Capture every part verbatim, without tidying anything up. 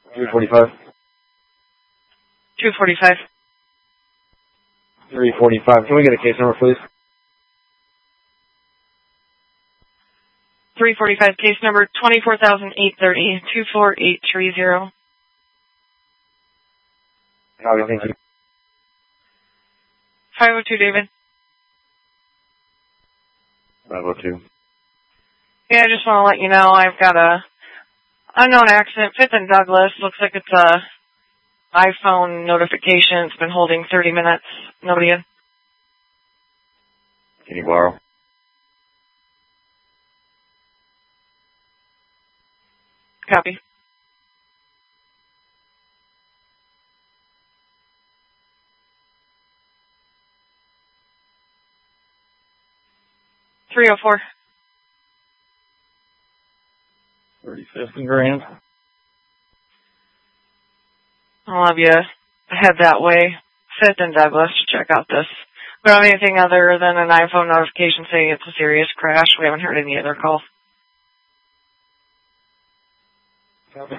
three forty-five. two forty-five. three forty-five. Can we get a case number, please? three forty-five, case number twenty-four thousand eight thirty, two four eight three zero. Copy, thank you. five oh two, David. five oh two. Yeah, I just want to let you know I've got a unknown accident, fifth and Douglas. Looks like it's a iPhone notification. It's been holding thirty minutes. Nobody in. Can you borrow? Copy. three oh four. thirty-fifth and Grand. I'll have you head that way. Fifth and Douglas to check out this. We don't have anything other than an iPhone notification saying it's a serious crash. We haven't heard any other calls. Copy.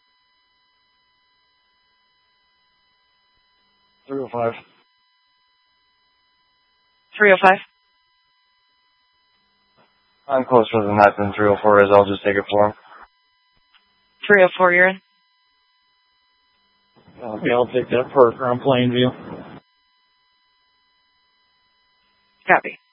three oh five. three oh five. I'm closer than that than three oh four is. I'll just take it for him. three oh four, you're in. Okay, I'll take that for on Plainview. Copy.